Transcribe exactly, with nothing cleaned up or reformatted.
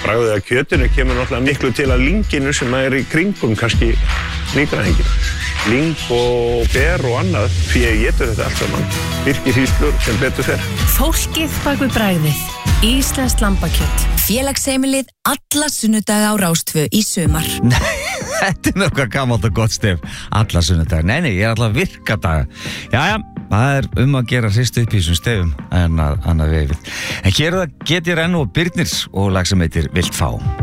Bragðið af kjötinu kemur náttúrulega miklu til að lynginu sem er í kringum kannski nýgræðingina. Lyng og ber og annað, því ég getur þetta allt saman. Birkihríslur sem betur fer. Fólkið bak við bragðið. Íslenskt lambakjöt. Félagsheimilið alla sunnudaga á Rástvö í sumar. Nei, þetta er nokkað gammalt og gott stef. Alla sunnudaga. Nei, nei, ég er alltaf virkadaga. Jæja, það er um að gera hrist upp í þessum stefum en að annað vefið. En hér er það G T R N og Birnir og lag sem heitir Vilt fá.